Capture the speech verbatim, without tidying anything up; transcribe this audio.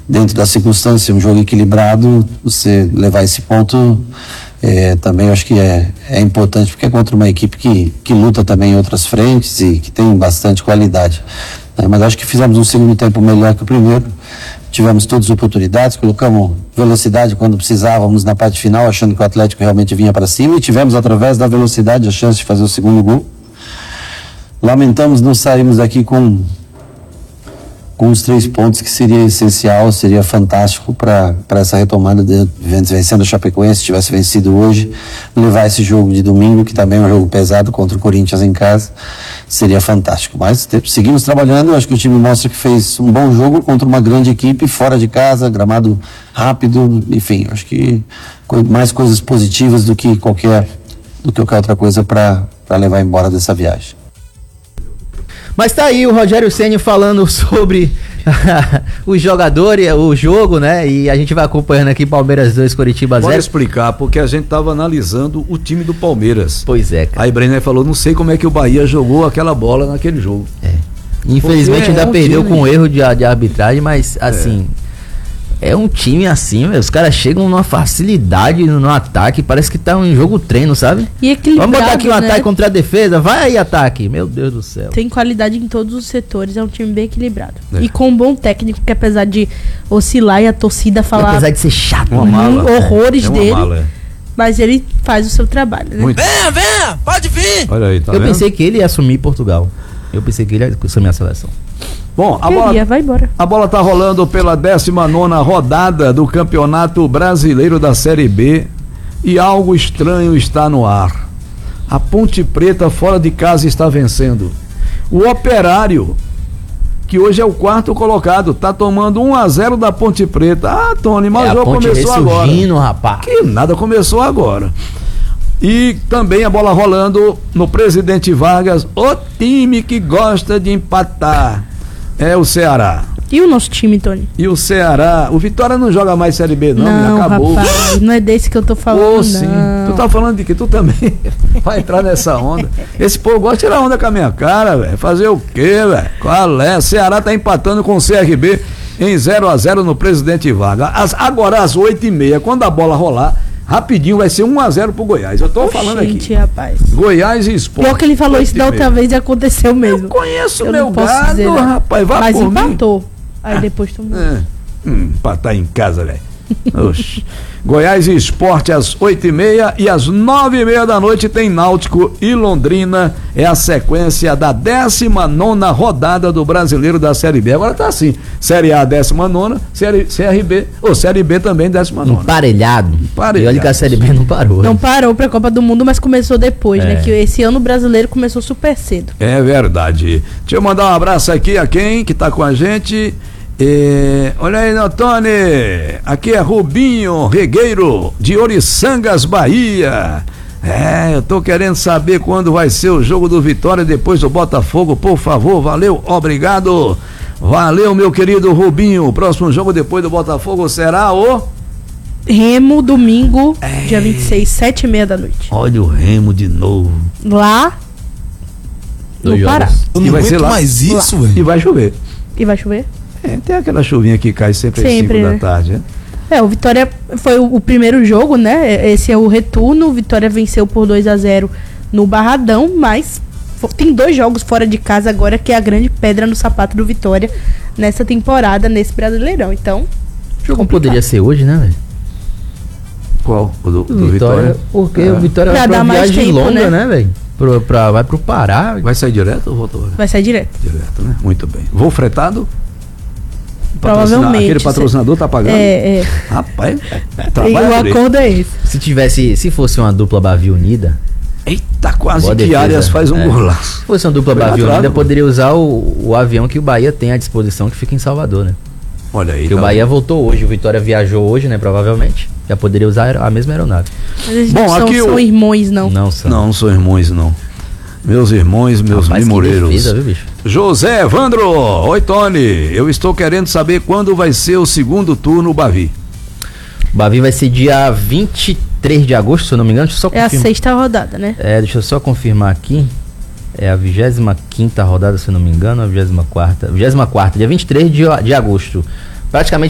dentro da circunstância, um jogo equilibrado, você levar esse ponto, é, também eu acho que é, é importante, porque é contra uma equipe que, que luta também em outras frentes e que tem bastante qualidade. É, mas acho que fizemos um segundo tempo melhor que o primeiro, tivemos todas as oportunidades, colocamos velocidade quando precisávamos na parte final, achando que o Atlético realmente vinha para cima, e tivemos através da velocidade a chance de fazer o segundo gol. Lamentamos não sairmos daqui com com os três pontos, que seria essencial, seria fantástico para essa retomada, de, vencendo o Chapecoense, se tivesse vencido hoje, levar esse jogo de domingo, que também é um jogo pesado contra o Corinthians em casa, seria fantástico. Mas te, seguimos trabalhando, acho que o time mostra que fez um bom jogo contra uma grande equipe, fora de casa, gramado rápido, enfim, acho que mais coisas positivas do que qualquer, do que qualquer outra coisa para levar embora dessa viagem. Mas tá aí o Rogério Ceni falando sobre os jogadores, o jogo, né? E a gente vai acompanhando aqui Palmeiras dois, Coritiba zero. Pode explicar, porque a gente tava analisando o time do Palmeiras. Pois é, cara. Aí Brenner falou, não sei como é que o Bahia jogou aquela bola naquele jogo. É. Infelizmente porque ainda é um perdeu time... com erro de, de arbitragem, mas assim... É. É um time assim, véio, os caras chegam numa facilidade no, no ataque, parece que tá em jogo treino, sabe? E equilibrado, vamos botar aqui um né? ataque contra a defesa, vai aí ataque, meu Deus do céu. Tem qualidade em todos os setores, é um time bem equilibrado. É. E com um bom técnico, que apesar de oscilar e a torcida falar... Apesar de ser chato, uma mala, horrores é uma dele, mala, é. mas ele faz o seu trabalho, né? Muito. Venha, venha, pode vir! Olha aí, tá Eu vendo? pensei que ele ia assumir Portugal, eu pensei que ele ia assumir a seleção. Bom, a Queria, bola, vai embora. a bola tá rolando pela décima nona rodada do Campeonato Brasileiro da Série B e algo estranho está no ar. A Ponte Preta fora de casa está vencendo. O Operário, que hoje é o quarto colocado, tá tomando um a zero da Ponte Preta. Ah, Tony, mas é, o jogo começou agora. Rapaz. Que nada, começou agora. E também a bola rolando no Presidente Vargas, o time que gosta de empatar. É o Ceará. E o nosso time, Tony? E o Ceará, o Vitória não joga mais Série B não, não acabou. Rapaz, não é desse que eu tô falando, Ô, sim. não. Tu tá falando de que tu também vai entrar nessa onda. Esse povo gosta de tirar onda com a minha cara, velho. Fazer o quê, velho? Qual é? Ceará tá empatando com o C R B em zero a zero no Presidente Vargas. As, agora às oito e meia, quando a bola rolar, rapidinho vai ser um a zero pro Goiás. Eu tô Oxente, falando aqui. Rapaz. Goiás e Sport. Pior que ele falou isso da outra vez e aconteceu mesmo. Eu conheço o eu meu não posso gado, dizer, né? rapaz. Vai Mas por empatou. mim. Aí depois tomou. É. Hum, empatar em casa, velho. Goiás e Sport às oito e meia e às nove e meia da noite tem Náutico e Londrina. É a sequência da décima nona rodada do Brasileiro da Série B. Agora tá assim: Série A décima nona, série, C R B, ou Série B também décima nona. Emparelhado. Emparelhado. E olha que a Série B não parou. Não né? parou pra Copa do Mundo, mas começou depois, É. né? Que esse ano o brasileiro começou super cedo. É verdade. Deixa eu mandar um abraço aqui a quem que tá com a gente. É, olha aí, Notone, aqui é Rubinho Regueiro, de Oriçangas, Bahia. É, eu tô querendo saber quando vai ser o jogo do Vitória depois do Botafogo, por favor, valeu, obrigado. Valeu, meu querido Rubinho. O próximo jogo depois do Botafogo será o... Remo, domingo, É. dia vinte e seis, sete e meia da noite. Olha o Remo de novo. Lá no Dois Pará. jogos. Eu E não vai ser aguento lá. mais isso, E velho. vai chover. E vai chover? É, tem aquela chuvinha que cai sempre, Sempre, às cinco né? da tarde, né? É, o Vitória foi o, o primeiro jogo, né? Esse é o retorno. O Vitória venceu por dois a zero no Barradão, mas fo- tem dois jogos fora de casa agora, que é a grande pedra no sapato do Vitória nessa temporada, nesse Brasileirão. Então, Como poderia ser hoje, né, velho? Qual? O do, O do Vitória, Vitória? porque É. o Vitória Pra vai pra dar uma mais viagem tempo, longa, né? né, velho? Pro, pra, vai pro Pará. Vai sair direto ou voltou? vai sair direto. Direto, né? Muito bem. Voo fretado? Provavelmente. Patrocina- Aquele patrocinador tá pagando? É, é. Rapaz, E trabalha o direito. acordo é esse. Se tivesse, se fosse uma dupla Bavi unida, Eita, quase boa que defesa. Arias faz um É. golaço. se fosse uma dupla Foi Bavi atrás, unida, pô. poderia usar o, o avião que o Bahia tem à disposição, que fica em Salvador, né? Olha aí. Porque tá o Bahia bom. voltou hoje, o Vitória viajou hoje, né, provavelmente. Já poderia usar a mesma aeronave. Mas eles Bom, não são, aqui o- são irmãos, não. Não, são. Não, não são irmãos, não. Meus irmãos, meus Rapaz, que mimoreiros. defesa, viu, bicho? José Evandro, oi Tony, eu estou querendo saber quando vai ser o segundo turno Bavi. O Bavi vai ser dia vinte e três de agosto, se eu não me engano. Deixa eu só É a confirmar. sexta rodada, né? É, deixa eu só confirmar aqui. É a vigésima quinta rodada, se eu não me engano, a vigésima quarta. vigésima quarta, dia vinte e três de, de agosto. Praticamente